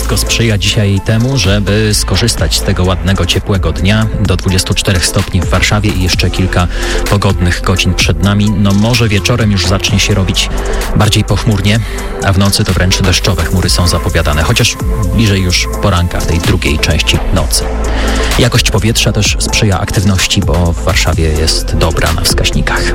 wszystko sprzyja dzisiaj temu, żeby skorzystać z tego ładnego, ciepłego dnia. Do 24 stopni w Warszawie i jeszcze kilka pogodnych godzin przed nami. No może wieczorem już zacznie się robić bardziej pochmurnie, a w nocy to wręcz deszczowe chmury są zapowiadane, chociaż bliżej już poranka, tej drugiej części nocy. Jakość powietrza też sprzyja aktywności, bo w Warszawie jest dobra na wskaźnikach.